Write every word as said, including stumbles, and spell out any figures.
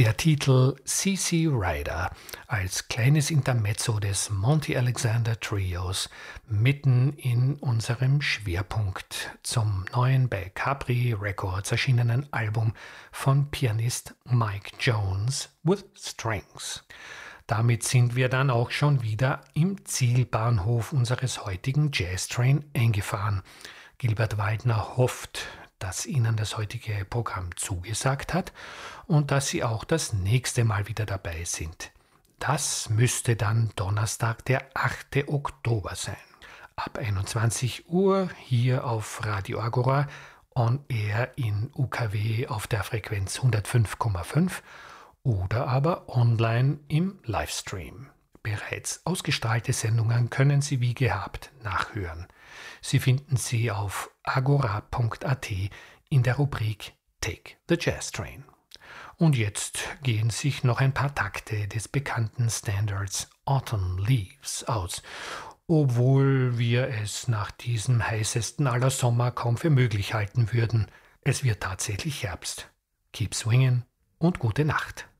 Der Titel C C Rider als kleines Intermezzo des Monty Alexander Trios mitten in unserem Schwerpunkt zum neuen bei Capri Records erschienenen Album von Pianist Mike Jones with Strings. Damit sind wir dann auch schon wieder im Zielbahnhof unseres heutigen Jazz Train eingefahren. Gilbert Waldner hofft, dass Ihnen das heutige Programm zugesagt hat und dass Sie auch das nächste Mal wieder dabei sind. Das müsste dann Donnerstag, der achte Oktober sein. Ab einundzwanzig Uhr hier auf Radio Agora, on air in U K W auf der Frequenz hundertfünf Komma fünf oder aber online im Livestream. Bereits ausgestrahlte Sendungen können Sie wie gehabt nachhören. Sie finden sie auf agora punkt a t in der Rubrik Take the Jazz Train. Und jetzt gehen sich noch ein paar Takte des bekannten Standards Autumn Leaves aus, obwohl wir es nach diesem heißesten aller Sommer kaum für möglich halten würden. Es wird tatsächlich Herbst. Keep swinging und gute Nacht.